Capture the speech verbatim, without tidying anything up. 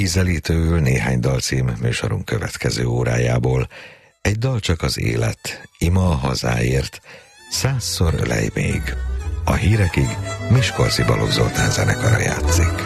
Ízelítőül néhány dalcím műsorunk következő órájából. Egy dal csak az élet, ima a hazáért, százszor ölej még. A hírekig Miskolci Balogh Zoltán zenekara játszik.